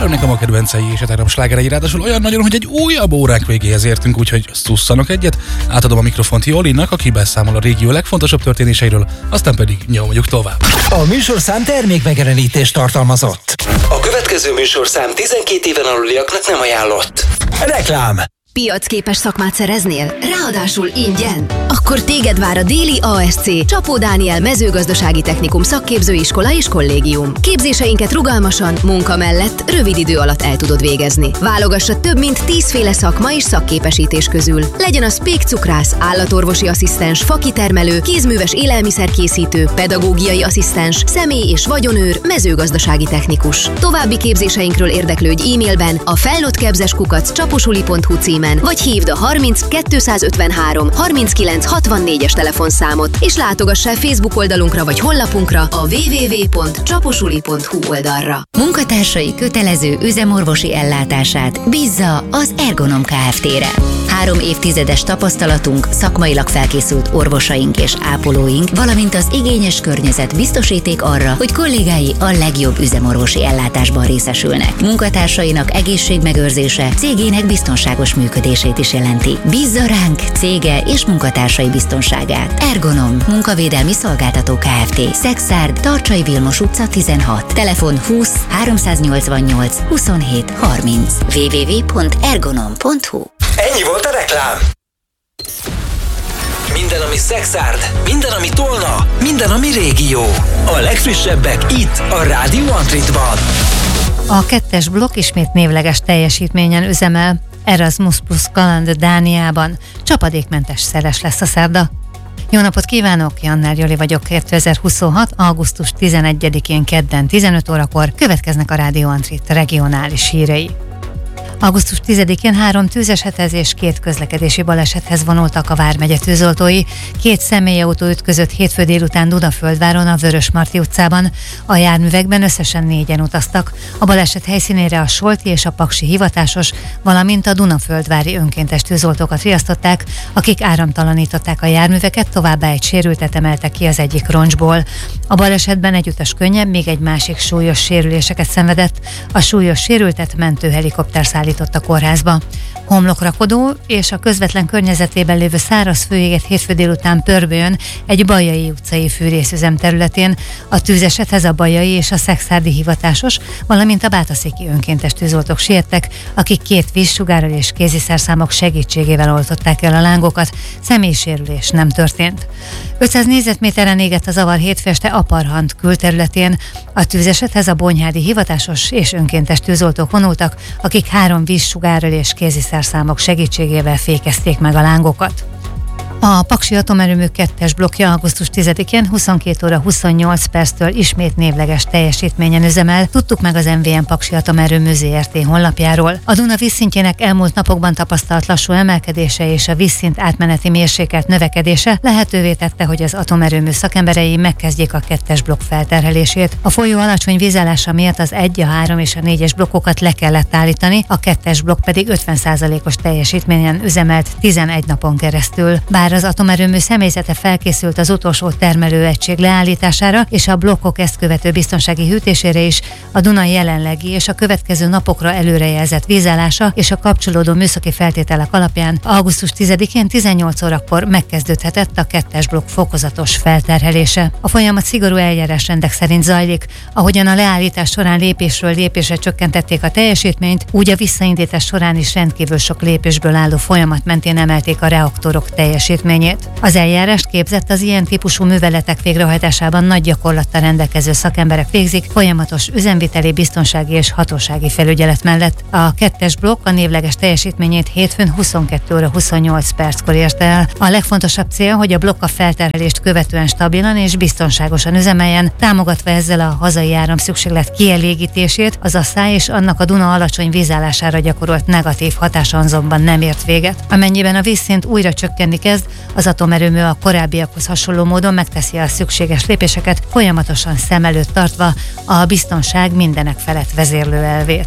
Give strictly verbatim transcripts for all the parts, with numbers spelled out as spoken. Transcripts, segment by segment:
Három nekem a kedvencei és a tegnap slágerei, ráadásul olyan nagyon, hogy egy újabb óránk végéhez értünk, úgyhogy szusszanok egyet, átadom a mikrofont Jolinnak, aki beszámol a régió legfontosabb történéseiről, aztán pedig nyomjuk tovább. A műsorszám termékmegjelenítést tartalmazott. A következő műsorszám tizenkét éven aluliaknak nem ajánlott. Reklám. Piacképes szakmát szereznél? Ráadásul ingyen? Akkor téged vár a Déli á es cé Csapó Dániel mezőgazdasági technikum szakképzőiskola és kollégium. Képzéseinket rugalmasan, munka mellett rövid idő alatt el tudod végezni. Válogass a több mint tízféle szakma és szakképesítés közül. Legyen az pékcukrász, állatorvosi asszisztens, fakitermelő, kézműves élelmiszerkészítő, pedagógiai asszisztens, személy- és vagyonőr, mezőgazdasági technikus. További képzéseinkről érdeklődj e-mailben a felnőttképzés kukac csaposuli pont hu címen, vagy hívd a harminc kétszázötvenhárom harminckilenc hatvannégyes telefonszámot, és látogass el Facebook oldalunkra vagy honlapunkra a double-u double-u double-u pont csaposuli pont hu oldalra. Munkatársai kötelező üzemorvosi ellátását bízza az Ergonom Kft-re. Három évtizedes tapasztalatunk, szakmailag felkészült orvosaink és ápolóink, valamint az igényes környezet biztosíték arra, hogy kollégái a legjobb üzemorvosi ellátásban részesülnek. Munkatársainak egészségmegőrzése cégének biztonságos működését is jelenti. Bízza ránk cége és munkatársai biztonságát. Ergonom, munkavédelmi szolgáltató Kft. Szexárd, Tarcsai Vilmos utca tizenhat. Telefon húsz háromszáznyolcvannyolc huszonhét harminc. double-u double-u double-u pont ergonom pont hu. Ennyi volt a reklám. Minden, ami Szexárd, minden, ami Tolna, minden, ami régió. A legfrissebbek itt, a Rádió Antritban. A kettes blokk ismét névleges teljesítményen üzemel. Erasmus Plus kaland Dániában. Csapadékmentes szeles lesz a szerda. Jó napot kívánok, Jannár Joli vagyok. kétezer-huszonhat. augusztus tizenegyedikén kedden tizenöt órakor következnek a Rádió Antrit regionális hírei. augusztus tizedikén három tűzesethez és két közlekedési balesethez vonultak a Vármegye tűzoltói. Két személyautó ütközött hétfő délután Dunaföldváron a Vörösmarty utcában. A járművekben összesen négyen utaztak. A baleset helyszínére a Solti és a Paksi hivatásos, valamint a Dunaföldvári önkéntes tűzoltókat riasztották, akik áramtalanították a járműveket, továbbá egy sérültet emeltek ki az egyik roncsból. A balesetben egy utas könnyebb, még egy másik súlyos sérüléseket szenvedett. A súlyos sérültet mentőhelikopter szállított a kórházba. Homlokrakodó és a közvetlen környezetében lévő száraz főéget hétfő délután Pörbőn, egy Bajai utcai fűrészüzem területén. A tűzesethez a bajai és a szexárdi hivatásos, valamint a bátaszéki önkéntes tűzoltók siettek, akik két vízsugárral és kéziszerszámok segítségével oltották el a lángokat. Személysérülés nem történt. ötszáz négyzetméteren égett a zavar hétfő este Aparhant külterületén. A tűzesethez a bonyhádi hivatásos és önkéntes tűzoltók vonultak, akik három vízsugárral és kéziszerszámok segítségével fékezték meg a lángokat. A Paksi atomerőmű kettes blokkja augusztus tizedikén huszonkét óra huszonnyolc perctől ismét névleges teljesítményen üzemel, tudtuk meg az em vé em Paksi Atomerőmű zé er té honlapjáról. A Duna vízszintjének elmúlt napokban tapasztalt lassú emelkedése és a vízszint átmeneti mérsékelt növekedése lehetővé tette, hogy az atomerőmű szakemberei megkezdjék a kettes blokk felterhelését. A folyó alacsony vízállása miatt az egy, a három és a négyes blokkokat le kellett állítani, a kettes blokk pedig ötven százalékos teljesítményen üzemelt tizenegy napon keresztül. Bár az atomerőmű személyzete felkészült az utolsó termelőegység leállítására és a blokkok ezt követő biztonsági hűtésére is, a Duna jelenlegi és a következő napokra előrejelzett vízállása és a kapcsolódó műszaki feltételek alapján augusztus tizedikén tizennyolc órakor megkezdődhetett a kettes blokk fokozatos felterhelése. A folyamat szigorú eljárásrendek szerint zajlik, ahogyan a leállítás során lépésről lépésre csökkentették a teljesítményt, úgy a visszaindítás során is rendkívül sok lépésből álló folyamat mentén emelték a reaktorok teljesítményét. Az eljárást képzett az ilyen típusú műveletek végrehajtásában nagy gyakorlattal rendelkező szakemberek végzik, folyamatos üzemviteli, biztonsági és hatósági felügyelet mellett. A kettes blokk a névleges teljesítményét hétfőn huszonkét óra huszonnyolc perckor érte el. A legfontosabb cél, hogy a blokk a felterhelést követően stabilan és biztonságosan üzemeljen, támogatva ezzel a hazai áramszükséglet kielégítését, az asszály és annak a Duna alacsony vízállására gyakorolt negatív hatása azonban nem ért véget. Amennyiben a vízszint újra csökkenni kezd, az atomerőmű a korábbiakhoz hasonló módon megteszi a szükséges lépéseket, folyamatosan szem előtt tartva a biztonság mindenek felett vezérlő elvét.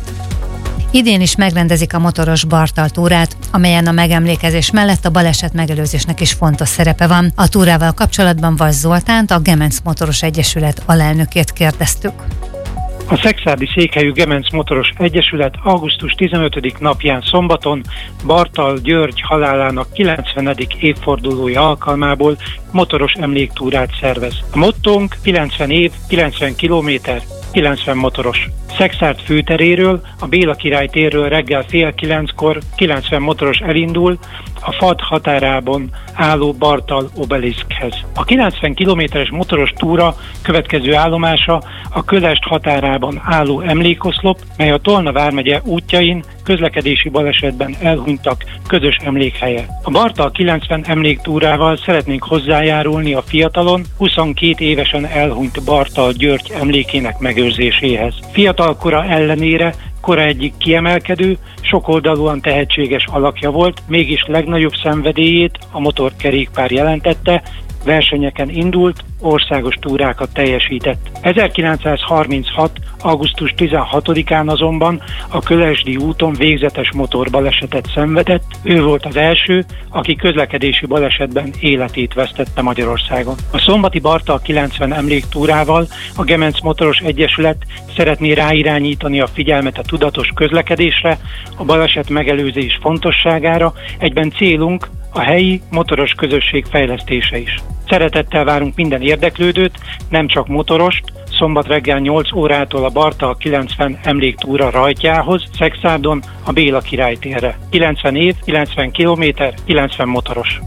Idén is megrendezik a motoros Bartal túrát, amelyen a megemlékezés mellett a baleset megelőzésnek is fontos szerepe van. A túrával kapcsolatban Vas Zoltánt, a Gemenc Motoros Egyesület alelnökét kérdeztük. A szekszárdi székhelyű Gemenc Motoros Egyesület augusztus tizenötödik napján szombaton Bartal György halálának kilencvenedik évfordulója alkalmából motoros emléktúrát szervez. A mottónk kilencven év, kilencven kilométer, kilencven motoros. Szekszárd főteréről, a Béla Király térről reggel fél kilenckor kilencven motoros elindul a Fad határában álló Bartal obeliszkhez. A kilencven kilométeres motoros túra következő állomása a Kölest határában álló emlékoszlop, mely a Tolna vármegye útjain közlekedési balesetben elhunytak közös emlékhelye. A Bartal kilencven emléktúrával szeretnénk hozzájárulni a fiatalon, huszonkét évesen elhunyt Bartal György emlékének megőrzéséhez. Fiatal kora ellenére kora egyik kiemelkedő, sokoldalúan tehetséges alakja volt, mégis legnagyobb szenvedélyét a motorkerékpár jelentette, versenyeken indult, országos túrákat teljesített. ezerkilencszázharminchat. augusztus tizenhatodikán azonban a Kölesdi úton végzetes motorbalesetet szenvedett. Ő volt az első, aki közlekedési balesetben életét vesztette Magyarországon. A szombati Bartal kilencven emléktúrával a Gemenc Motoros Egyesület szeretné ráirányítani a figyelmet a tudatos közlekedésre, a baleset megelőzés fontosságára, egyben célunk a helyi motoros közösség fejlesztése is. Szeretettel várunk minden érdeklődőt, nem csak motorost, szombat reggel nyolc órától a Bartal kilencven emléktúra rajtjához, Szekszárdon a Béla Király térre. kilencven év, kilencven kilométer, kilencven motoros.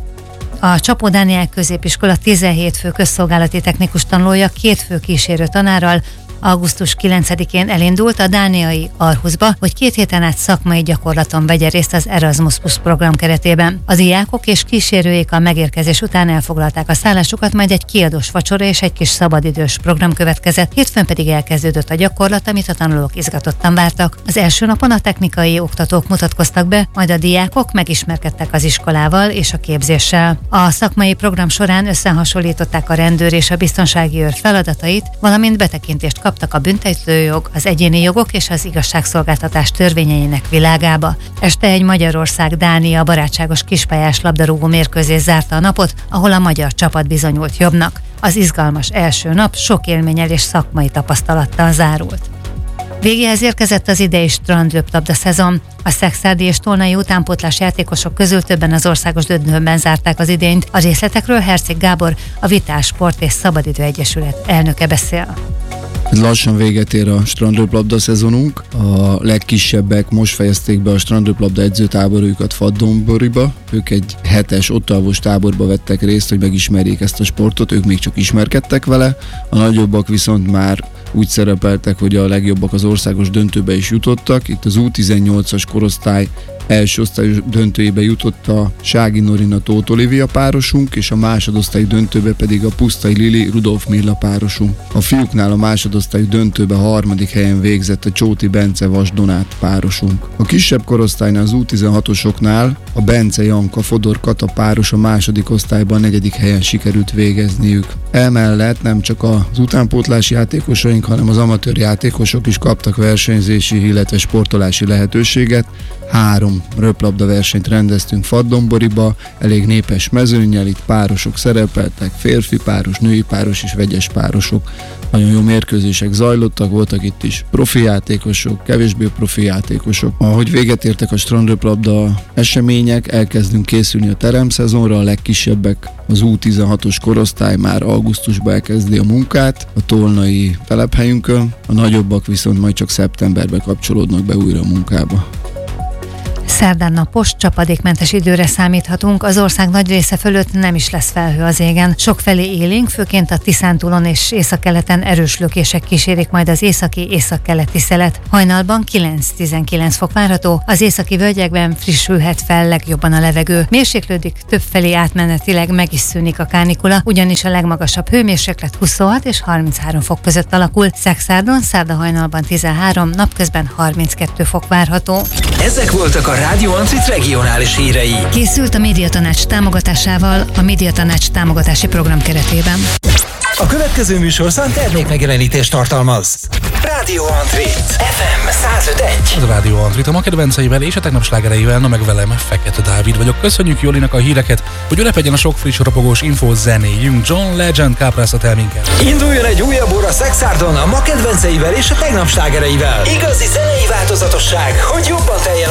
A Csapó Dániel középiskola tizenhét fő közszolgálati technikus tanulója két fő kísérő tanárral augusztus kilencedikén elindult a dániai Aarhusba, hogy két héten át szakmai gyakorlaton vegye részt az Erasmus Plus program keretében. A diákok és kísérőik a megérkezés után elfoglalták a szállásukat, majd egy kiadós vacsora és egy kis szabadidős program következett, hétfőn pedig elkezdődött a gyakorlat, amit a tanulók izgatottan vártak. Az első napon a technikai oktatók mutatkoztak be, majd a diákok megismerkedtek az iskolával és a képzéssel. A szakmai program során összehasonlították a rendőr és a biztonsági őr feladatait, valamint betekintést kaptak a büntetőjog, az egyéni jogok és az igazságszolgáltatás törvényeinek világába. Este egy Magyarország-Dánia barátságos kispályás labdarúgó mérkőzés zárta a napot, ahol a magyar csapat bizonyult jobbnak. Az izgalmas első nap sok élménnyel és szakmai tapasztalattal zárult. Végéhez érkezett az idei strandröplabda szezon. A szekszárdi és tolnai utánpótlás játékosok közül többen az országos döntőben zárták az idényt. A részletekről Herceg Gábor, a Vitás Sport és Szabadidő Egyesület elnöke beszél. Lassan véget ér a strandröplabda szezonunk. A legkisebbek most fejezték be a strandröplabda edzőtáborjukat Faddomboriba. Ők egy hetes ottavos táborba vettek részt, hogy megismerjék ezt a sportot, ők még csak ismerkedtek vele. A nagyobbak viszont már úgy szerepeltek, hogy a legjobbak az országos döntőbe is jutottak. Itt az U tizennyolcas korosztály első osztályos döntőjébe jutott a Sági Norina Tóth Olivia párosunk, és a másodosztályú döntőbe pedig a Pusztai Lili Rudolf Milla párosunk. A fiúknál a másodosztályú döntőbe harmadik helyen végzett a Csóti Bence Vas Donát párosunk. A kisebb korosztálynál az U tizenhatosoknál a Bence Janka Fodor Kata páros a második osztályban negyedik helyen sikerült végezniük. Emellett nem csak az utánpótlási játékosaink, hanem az amatőr játékosok is kaptak versenyzési, illetve sportolási lehetőséget. Három röplabda versenyt rendeztünk Faddomboriba, elég népes mezőnnyel, itt párosok szerepeltek, férfi páros, női páros és vegyes párosok. Nagyon jó mérkőzések zajlottak, voltak itt is profi játékosok, kevésbé profi játékosok. Ahogy véget értek a strandröplabda események, elkezdünk készülni a teremszezonra, a legkisebbek, az U tizenhatos korosztály már augusztusban elkezdi a munkát a tolnai telephelyünkön, a nagyobbak viszont majd csak szeptemberben kapcsolódnak be újra a munkába. Szerdán napos, csapadékmentes időre számíthatunk, az ország nagy része fölött nem is lesz felhő az égen. Sokfelé élénk, főként a Tiszántúlon és északkeleten erős lökések kísérik majd az északi északkeleti szelet. Hajnalban kilenc-tizenkilenc fok várható, az északi völgyekben frissülhet fel legjobban a levegő. Mérséklődik, többfelé átmenetileg meg is szűnik a kánikula, ugyanis a legmagasabb hőmérséklet huszonhat és harminchárom fok között alakul. Szekszárdon szerda hajnalban tizenhárom, napközben harminckettő fok várható. Ezek voltak a Rádió Ancit regionális hírei. Készült a Médiatanács támogatásával a Médiatanács támogatási program keretében. A következő műsorszám termék megjelenítést tartalmaz. Rádió Ancit ef em száz kilencvenöt egy. Az Rádió Antrit a kedvenceivel és a tegnap slágereivel, na meg velem, Fekete Dávid vagyok. Köszönjük Jolinak a híreket, hogy ülepedjen a sok friss ropogós info zenéjünk. John Legend kápráztat el minket. Induljon egy újabb óra Szexárdon a ma kedvenceivel és a tegnap slágereivel. Igazi zenei változatosság, hogy jobban teljen